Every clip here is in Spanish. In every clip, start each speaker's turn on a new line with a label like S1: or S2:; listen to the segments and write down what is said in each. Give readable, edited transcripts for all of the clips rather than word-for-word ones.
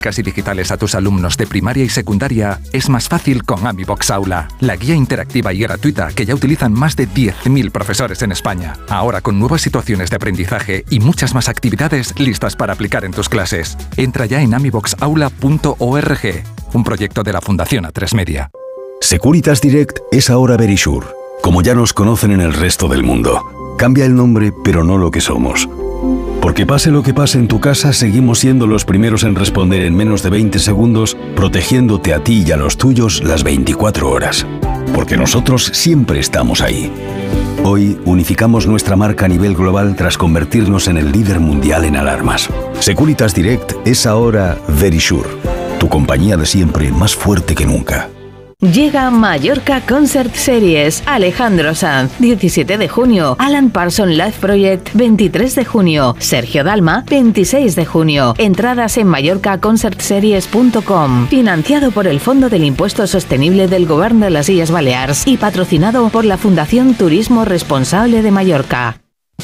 S1: Casi digitales a tus alumnos de primaria y secundaria es más fácil con AmiBox Aula, la guía interactiva y gratuita que ya utilizan más de 10.000 profesores en España. Ahora con nuevas situaciones de aprendizaje y muchas más actividades listas para aplicar en tus clases. Entra ya en amiboxaula.org, un proyecto de la Fundación A3 Media.
S2: Securitas Direct es ahora Verisure, como ya nos conocen en el resto del mundo. Cambia el nombre, pero no lo que somos. Porque pase lo que pase en tu casa, seguimos siendo los primeros en responder en menos de 20 segundos, protegiéndote a ti y a los tuyos las 24 horas. Porque nosotros siempre estamos ahí. Hoy unificamos nuestra marca a nivel global tras convertirnos en el líder mundial en alarmas. Securitas Direct es ahora Verisure, tu compañía de siempre más fuerte que nunca.
S3: Llega Mallorca Concert Series. Alejandro Sanz, 17 de junio. Alan Parsons Live Project, 23 de junio. Sergio Dalma, 26 de junio. Entradas en mallorcaconcertseries.com. Financiado por el Fondo del Impuesto Sostenible del Govern de las Illes Balears y patrocinado por la Fundación Turismo Responsable de Mallorca.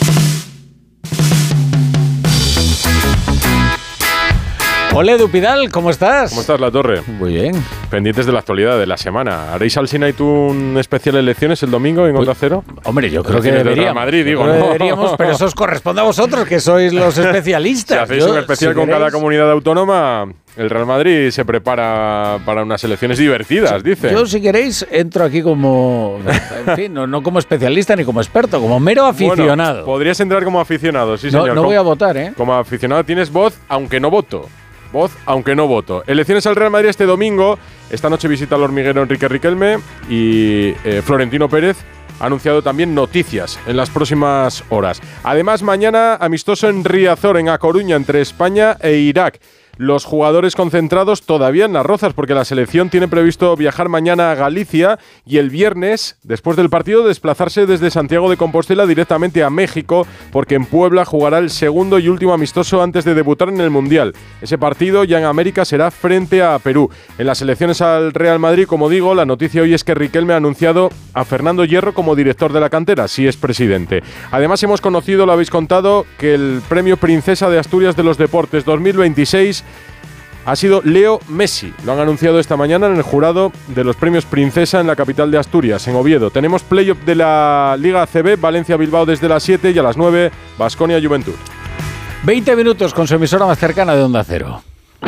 S4: Ole, Dupidal, ¿cómo estás?
S5: ¿Cómo estás, La Torre?
S4: Muy bien.
S5: Pendientes de la actualidad de la semana. ¿Haréis Alsina y tú un especial elecciones el domingo en Onda Cero?
S4: Hombre, yo creo que deberíamos.
S5: Madrid, digo, ¿no?
S4: Deberíamos, pero eso os corresponde a vosotros, que sois los especialistas.
S5: Si hacéis un especial con cada comunidad autónoma, el Real Madrid se prepara para unas elecciones divertidas, dice.
S4: Yo, si queréis, entro aquí como, en fin, no como especialista ni como experto, como mero aficionado.
S5: Bueno, podrías entrar como aficionado, sí, señor.
S4: No voy a votar, ¿eh?
S5: Como aficionado tienes voz, aunque no voto. Voz, aunque no voto. Elecciones al Real Madrid este domingo. Esta noche visita al hormiguero Enrique Riquelme y Florentino Pérez ha anunciado también noticias en las próximas horas. Además, mañana amistoso en Riazor, en A Coruña, entre España e Irak. Los jugadores concentrados todavía en Las Rozas, porque la selección tiene previsto viajar mañana a Galicia y el viernes, después del partido, desplazarse desde Santiago de Compostela directamente a México, porque en Puebla jugará el segundo y último amistoso antes de debutar en el Mundial. Ese partido ya en América será frente a Perú. En las elecciones al Real Madrid, como digo, la noticia hoy es que Riquelme ha anunciado a Fernando Hierro como director de la cantera, si es presidente. Además, hemos conocido, lo habéis contado, que el premio Princesa de Asturias de los Deportes 2026 ha sido Leo Messi. Lo han anunciado esta mañana en el jurado de los premios Princesa en la capital de Asturias, en Oviedo. Tenemos play-off de la Liga ACB, Valencia-Bilbao desde las 7 y a las 9, Baskonia-Juventud.
S4: 20 minutos con su emisora más cercana de Onda Cero.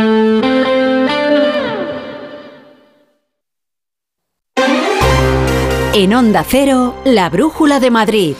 S6: En Onda Cero, la Brújula de Madrid.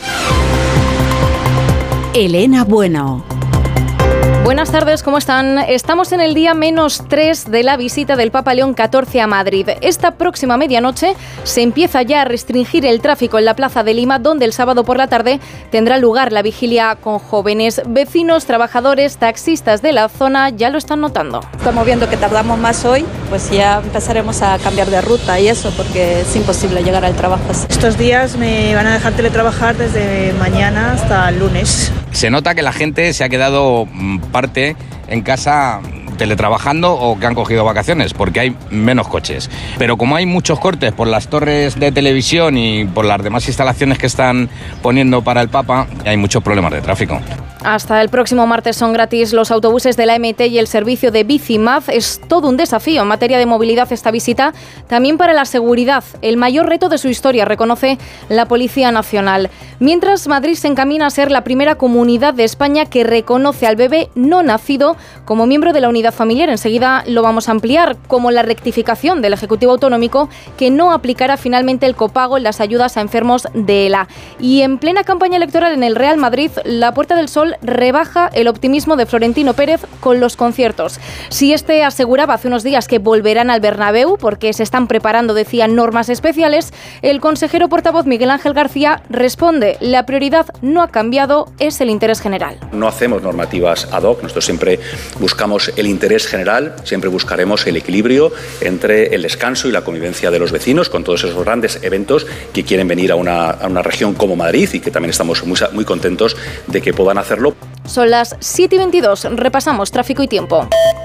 S6: Elena Bueno.
S7: Buenas tardes, ¿cómo están? Estamos en el día -3 de la visita del Papa León XIV a Madrid. Esta próxima medianoche se empieza ya a restringir el tráfico en la Plaza de Lima, donde el sábado por la tarde tendrá lugar la vigilia con jóvenes. Vecinos, trabajadores, taxistas de la zona ya lo están notando.
S8: Estamos viendo que tardamos más hoy, pues ya empezaremos a cambiar de ruta y eso, porque es imposible llegar al trabajo así.
S9: Estos días me van a dejar teletrabajar desde mañana hasta el lunes.
S10: Se nota que la gente se ha quedado parte en casa teletrabajando o que han cogido vacaciones, porque hay menos coches. Pero como hay muchos cortes por las torres de televisión y por las demás instalaciones que están poniendo para el Papa, hay muchos problemas de tráfico.
S7: Hasta el próximo martes son gratis los autobuses de la MT y el servicio de Bicimaf. Es todo un desafío en materia de movilidad esta visita, también para la seguridad, el mayor reto de su historia, reconoce la Policía Nacional. Mientras, Madrid se encamina a ser la primera comunidad de España que reconoce al bebé no nacido como miembro de la unidad familiar. Enseguida lo vamos a ampliar, como la rectificación del Ejecutivo Autonómico que no aplicará finalmente el copago en las ayudas a enfermos de ELA. Y en plena campaña electoral en el Real Madrid, la Puerta del Sol rebaja el optimismo de Florentino Pérez con los conciertos. Si este aseguraba hace unos días que volverán al Bernabéu porque se están preparando, decían, normas especiales, el consejero portavoz Miguel Ángel García responde: la prioridad no ha cambiado, es el interés general.
S11: No hacemos normativas ad hoc, nosotros siempre buscamos el interés general, siempre buscaremos el equilibrio entre el descanso y la convivencia de los vecinos con todos esos grandes eventos que quieren venir a una región como Madrid y que también estamos muy contentos de que puedan hacerlo.
S7: Son las 7:22, repasamos tráfico y tiempo.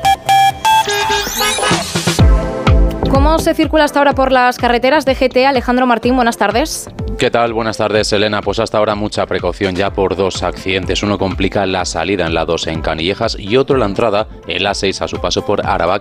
S7: ¿Cómo se circula hasta ahora por las carreteras de GT? Alejandro Martín, buenas tardes.
S12: ¿Qué tal? Buenas tardes, Elena. Pues hasta ahora mucha precaución ya por dos accidentes. Uno complica la salida en la 2 en Canillejas y otro la entrada en la 6 a su paso por Aravac